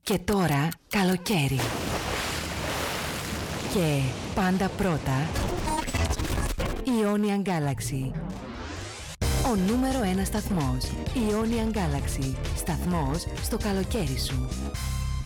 Και τώρα καλοκαίρι. Και πάντα πρώτα Ionian Galaxy. Ο νούμερο 1 σταθμός. Ionian Galaxy. Σταθμός στο καλοκαίρι σου.